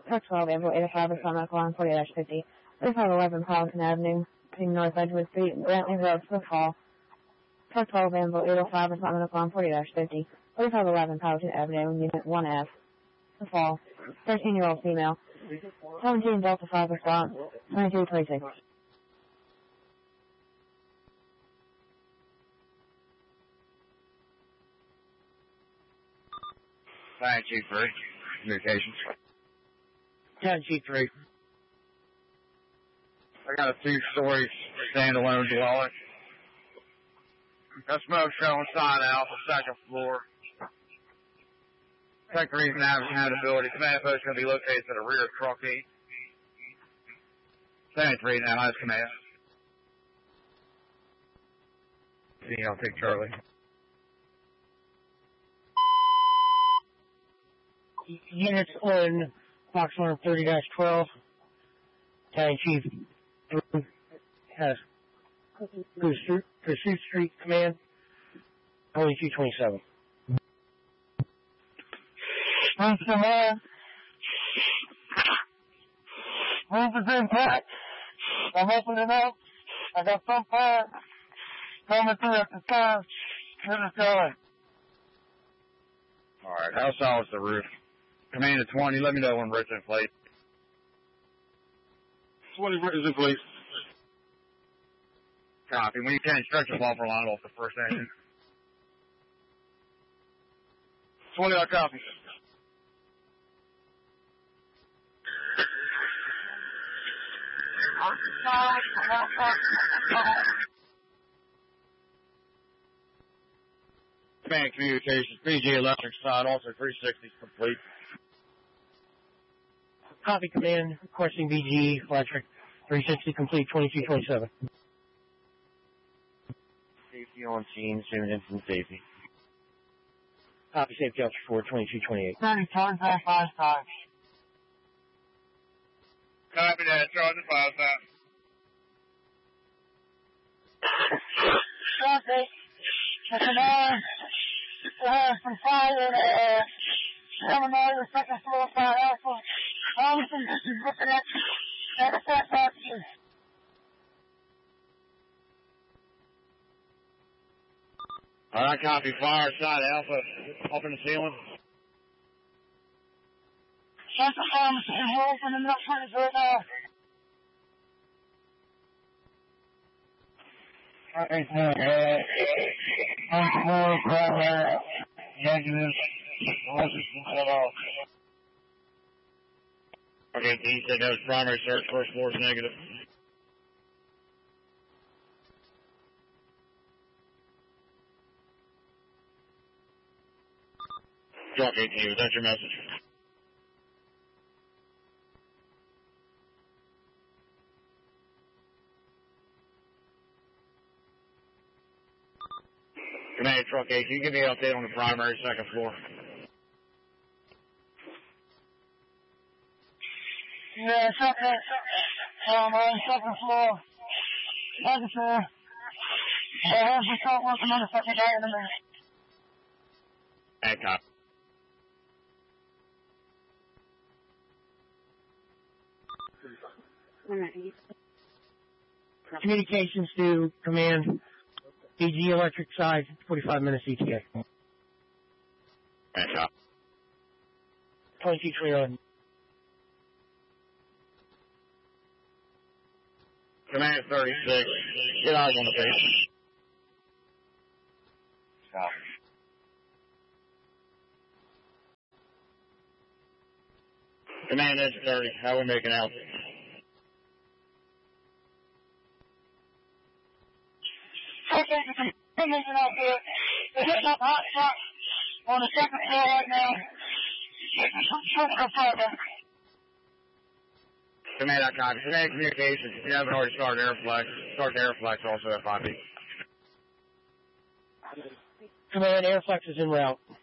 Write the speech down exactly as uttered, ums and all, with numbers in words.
Truck twelve, April eight oh five, respond call on forty dash fifty. thirty-five eleven, Palatine Avenue, between North Edgewood Street and Brantley Road, Footfall. Truck twelve, April eight oh five, respond call on forty dash fifty. thirty-five eleven, Palatine Avenue, Unit one F, Footfall. thirteen-year-old female. seventeen Delta five, response, twenty-two twenty-six. Nine G three, communications. ten G three. I got a two-story standalone dwelling. Got smoke showing sign out the second floor. Check the reason having habitability. Command post is going to be located to the rear of truck eight. seventy-three now, that's command. See, I'll take Charlie. Units on box one thirty dash twelve. Battalion Chief has Pursuit Street Command, twenty-two twenty-seven. Thanks, Command. Move is intact. I'm opening up. I got some fire coming through at the time. Good as going. Alright, how solid is the roof? Command at twenty, let me know when Rick's in place. twenty is in place. Copy. When you can, stretch the buffer line off the first engine. twenty, I copy. Command communications, B G electric side, also three sixty complete. Copy, Command, requesting B G electric, three sixty complete, twenty-two twenty-seven. Safety on scene, soon in from safety. Copy, safety officer four, twenty-two twenty-eight. thirty, charge that five times. Copy that, charge the five times. Traffic, the command, uh, from fire, uh, Illinois, the second floor, fire alpha. Thompson is looking at, at the first officer. Alright, copy, fire side alpha, up in the ceiling. Central Pharmacy, we're opening up for this right now. Okay, so, uh, first floor, primary, negative, electric cut off. Okay, he said that was primary search, first floor is negative. Truck eighteen, was that your message? Command Truck eighteen, give me an update on the primary second floor. Yeah, second, um, on the second floor, second floor. I have to start working on the second guy in a minute. And copy. Communications to Command, B G electric side, forty-five minutes E T A. And copy. twenty-two twenty-one. Command thirty-six, get eyes on the patient. Copy. Command Edge thirty, how are we making out? Okay, I'm making out there. They're hitting up hot shots on the second floor right now. Shooting up further. Command, I copy. Command communications, if you haven't already started Airflex, start the Airflex also at five B. Command, Airflex is en route.